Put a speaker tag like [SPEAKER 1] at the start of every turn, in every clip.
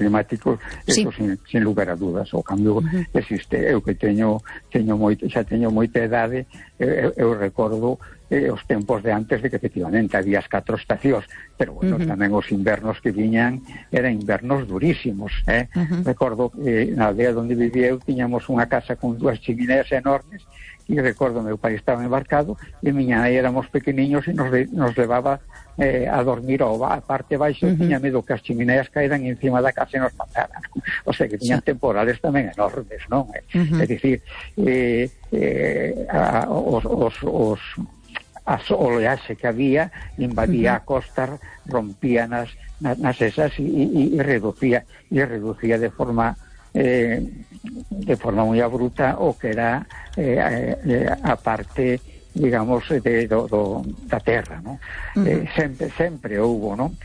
[SPEAKER 1] climático, eso sin lugar a dudas, o cambio existe. Eu que teño moita idade, eu recordo os tempos de antes de que efectivamente había as 4 estacións, pero bueno, tamén os invernos que viñan eran invernos durísimos, recordo que na aldea onde vivía eu tiñamos unha casa con 2 chimineas enormes, e recordo meu pai estaba embarcado e miña nai éramos pequeniños e nos levaba a dormir a parte baixo, tiña medo que as chimineas caeran encima da casa e nos mataran, o sea que tiñan temporales tamén enormes, non? É dicir, a oleaxe que había invadía a costa, rompía nas esas e reducía de forma moi abrupta o que era a parte, digamos, da terra, ¿no? Sempre houbo, ¿no?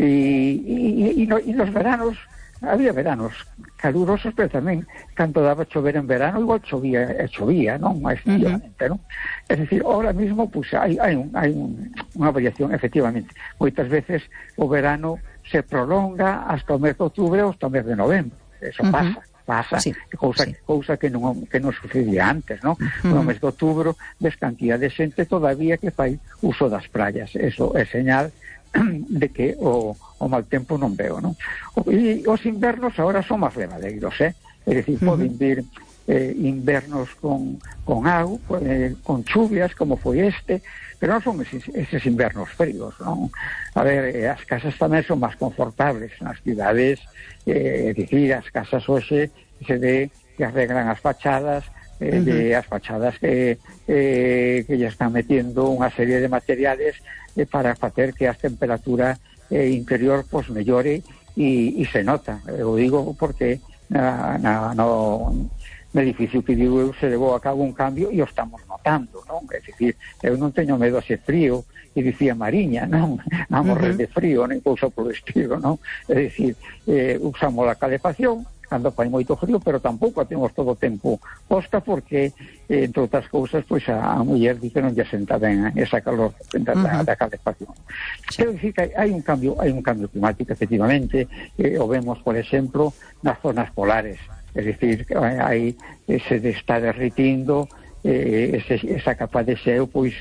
[SPEAKER 1] E nos veranos había veranos calurosos, pero tamén cando daba chover en verano igual chovía, non? Efectivamente, non? Es decir, ahora mismo pues hai unha variación, efectivamente. Moitas veces o verano se prolonga hasta o mes de outubro ou hasta o mes de novembro. Eso pasa, cousa que non sucedía antes, non? No mes de outubro ves cantidad de xente todavía que fai uso das praias. Eso é señal de que o mal tempo non veo, non? E os invernos agora son máis levadeiros, é dicir, poden vir invernos con auga, con chuvias, como foi este, pero non son eses invernos fríos, non? A ver, as casas tamén son máis confortables nas cidades, é dicir, as casas hoxe se ve que arreglan as fachadas, as fachadas que lle están metiendo unha serie de materiales para facer que a temperatura interior pues mellore e se nota. Eu digo porque no edificio que digo eu se levou a cabo un cambio e o estamos notando, non? É dicir, eu non teño medo a ser frío, e dicía Mariña, non? A morrer de frío, nem cousa polo estilo, non? É dicir, usamos a calefacción cando fai moito frío, pero tampouco a temos todo o tempo posta porque, entre outras cousas, pois a muller di que non lle senta ben esa calor da calefacción. Quero dicir que hai un cambio climático, efectivamente, o vemos, por exemplo, nas zonas polares, é dicir, se está derritindo esa capa de xeo, pois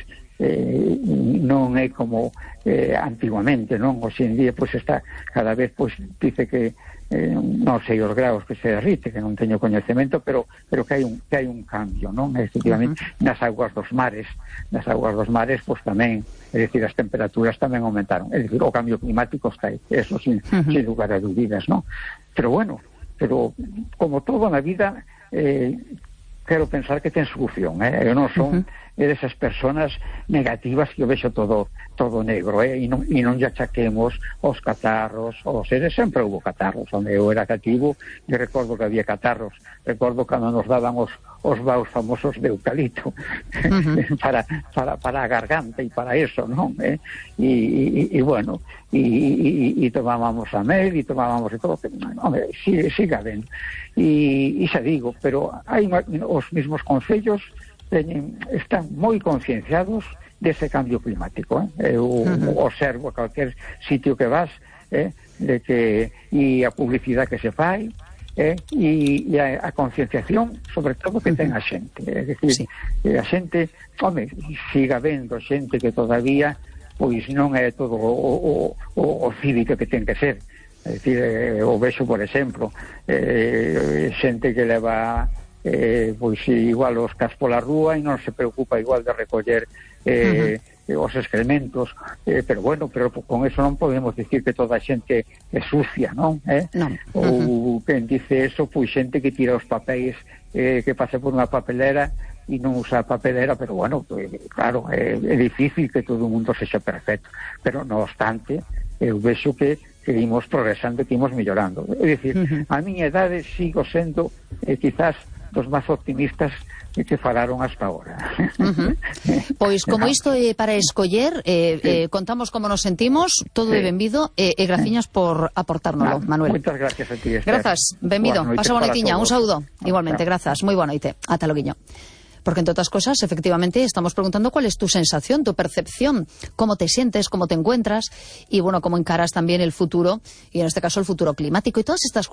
[SPEAKER 1] non é como antiguamente, non? Hoxe en día pois está cada vez, pois dice que non sei os graus que se derrite, que non teño coñecemento, pero que hai un cambio, non? Efectivamente, nas aguas dos mares pois tamén, é dicir, as temperaturas tamén aumentaron, é dicir, o cambio climático está aí, eso sin lugar a dúbidas, non? Pero bueno, como todo na vida, quero pensar que ten solución, eu non son desas personas negativas que eu vexo todo negro, e non lle achaquemos os catarros, os seres, sempre houve catarros, onde eu era cativo e recordo que había catarros, recordo cando nos daban os vaos famosos de eucalipto para a garganta e para eso, non? E bueno, e tomábamos a mel e tomábamos e todo, hombre, siga ben, e xa digo, pero hai os mesmos concellos están moi concienciados dese cambio climático, eu observo a calquer sitio que vas, de que e a publicidade que se fai, e a concienciación, sobre todo, que ten a xente, é dicir, a xente, home, siga vendo xente que todavía pois non é todo o cívico que ten que ser, é dicir, o vexo, por exemplo, xente que leva pois igual os cas pola rúa e non se preocupa igual de recoller os excrementos, pero bueno, pero con eso non podemos dicir que toda a xente é sucia, non? Ou quen dice eso, pois xente que tira os papéis que pase por unha papelera e non usa a papelera, pero bueno, claro, é difícil que todo o mundo sexa perfecto, pero non obstante eu vexo que imos progresando, que imos mellorando, é dicir, a miña idade sigo sendo quizás dos máis optimistas que falaron hasta ahora.
[SPEAKER 2] Pois como isto é para escoller, contamos como nos sentimos, todo é benvido, e graciñas por aportárnoslo, Manuel.
[SPEAKER 1] Moitas gracias a ti, Esther.
[SPEAKER 2] Grazas, benvido, pasa boa noitiña, un saúdo, igualmente, grazas, moi boa noite, ata loguiño. Porque, entre otras cosas, efectivamente, estamos preguntando cuál es tu sensación, tu percepción, cómo te sientes, cómo te encuentras y, bueno, cómo encaras también el futuro, y en este caso el futuro climático y todas estas